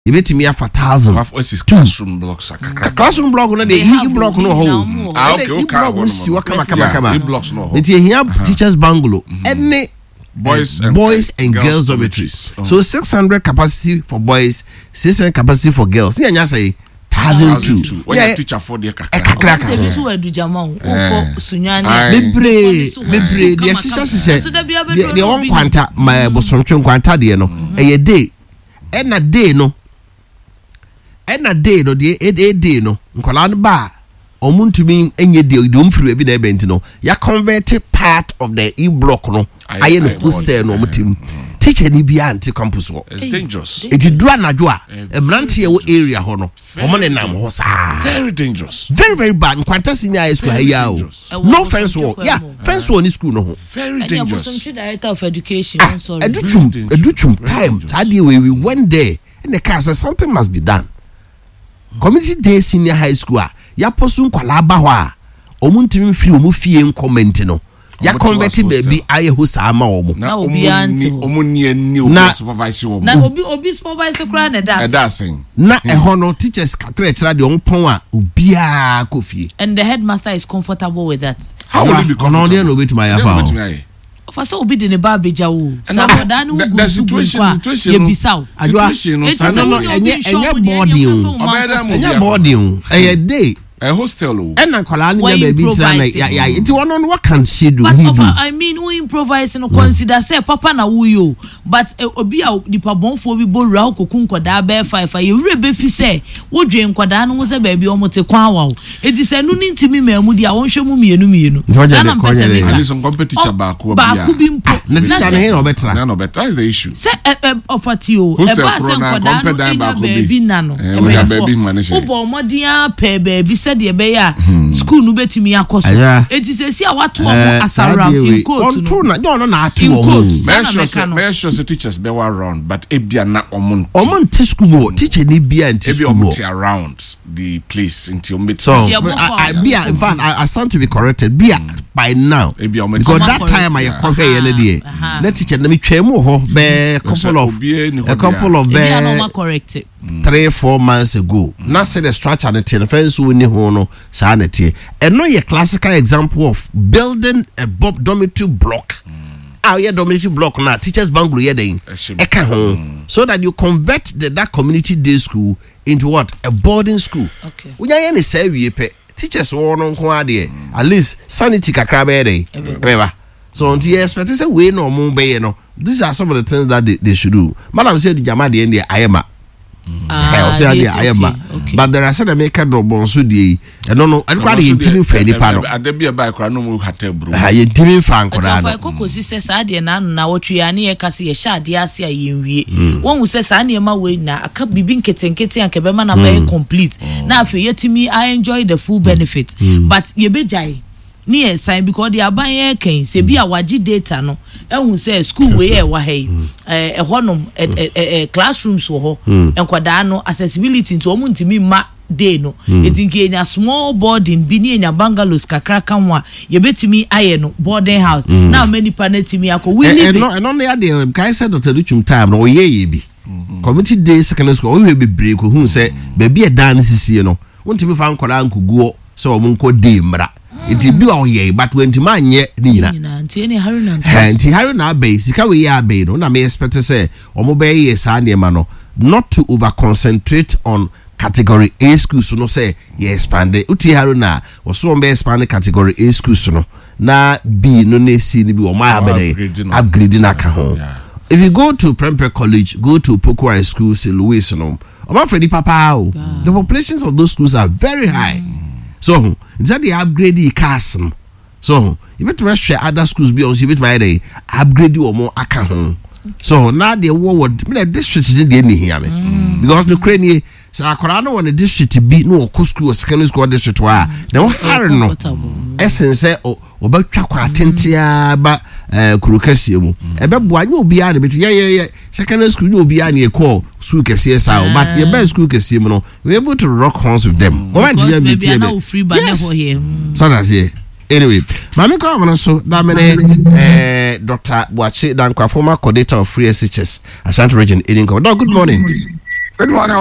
You bet me for 1,000. What is classroom blocks? Classroom block no dey e block no home. Okay. Come. Blocks no home. It here teachers bungalow. Any boys and girls dormitories. So 600 capacity for boys, 600 capacity for girls. See anya say 1,002. When you teacher for the kakra. Tebisu edu jama o sunyani. Bebre the sisa the one kwanta my bosontwe kwanta de no. Eye day. Ena day no the day no nkola no ba omuntumi enye de omfiri bi na ebenti no ya convert part of the e block no aye no hostel no omutim teacher ni bia anti campus wo. It's dangerous. It is dura na jo a emrantie wo area ho no omo ne nam ho sa very dangerous, very very bad. Nkwanta senior high school here o no fence wall, yeah, fence wall ni school no ho very dangerous. And director of education sorry educhum time tadi we went there and the car said something must be done. Community day senior high school ya posun kwala ba ho a omuntimi firi omu fie comment no ya converted baby aye ho sa ama omo na obi anti omo ni obi supervise omo na obi supervise kra na dancing na eho no teachers kakra kira de onpon a obi a kofie and the headmaster is comfortable with that. How will he be comfortable? No bit my afa for so obi de ne ba beja wo so da no the situation ye bisaw situation enye boarding eye day a hostel and kwala no baby try ya it one on what can she do? I mean we improvise no consider say papa na wo yo but obi a nipa bonfo bi bo ra kokun koda be 5 ye wure be fi say wo dwen koda no wo say baby o mote kwan wa eti say no ni ntimi mamu dia won hwe mu mienu sana mpese me ka some competitor ba ko bi mpo na teacher na he no betra no better is the issue say ofati e ba say koda no baby na no e baby manage wo modia pe baby de be ya school no betimi akoso eti se si a wato omo asara in court no na ato omo make sure the teachers be around but ebia na omo school teacher ni bia anti school around the place until mid so bia in fact I stand to be corrected bia by now because that time I come here the na teacher na me twemu ho be couple of corrected 3-4 months ago. Now say the structure the fence we ho sanity. And no a classical example of building a dormitory block. Yeah, dormitory block now teachers bungalow here then. So that you convert that community day school into what? A boarding school. Okay. We are any say we pay teachers won at least sanity kakra be there. So until you expect say we no mo be no. These are some of the things that they should do. Madam said the jama the end I am but there are some make a drop so the I don't know intimi fa ni pa no ade bia ba kra no mu hata bru intimi fa nkora no ko si se sa de na wotwe ya ne ye kase ye sha de ase aye nwie won hu se sa ne ma we na aka bibi nketenkete anke be ma na be complete na afi yetimi I enjoy the full benefit but ye be jai ni e sign because the aban ken se bi a wagi data no ehun say school we e wa hey honom classrooms wo ho enkwada no accessibility to omuntimi ma day no etinki enya small boarding bi ni enya bungalows kakra kanwa ye betimi aye no boarding house now many panetimi akọ we live no ya dey kai said Dr. Luchum time no ye bi community day secondary school we be break hu say baby e dan sisi no wontimi fa nkwada nkuguo so omunko day mra it be all ye but when to man ye ni haruna be sika we ya be no na me expect say omo be ye sa ne ma no not to over concentrate on category A schools no say ye expand uti haruna so be expand category A schools no na B no na C ni bi o ma upgrading aka ho. If you go to Prempeh College, go to Pokuare schools in Louis no o ma fredi papa the populations of those schools are very high. So, instead they upgrade the cars. So, you better rush other schools beyond you my day, upgrade you or more account. So now they word me district didn't hear me. Because the Ukraine so akorano on the district be no school or secondary school district wa. Now hard no. Essence say obetwa kwa tentia ba kurukasi mu. Ebe boanyo obi a de bit yeah secondary school no obi a na call school kese sa but your best school kese mu no we able to rock horns with them. Moment you be free by here. So that's it. Anyway, mami ko amana so da mene Dr. Boache Dankwa, former coordinator of Free SHS Ashanti Region Edinco. Doc, good morning. Good morning.